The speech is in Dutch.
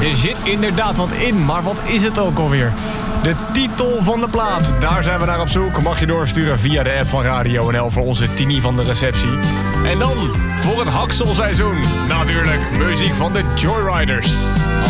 er zit inderdaad wat in, maar wat is het ook alweer? De titel van de plaat, daar zijn we naar op zoek. Mag je doorsturen via de app van Radio NL voor onze Tini van de receptie. En dan, voor het hakselseizoen, natuurlijk muziek van de Joyriders.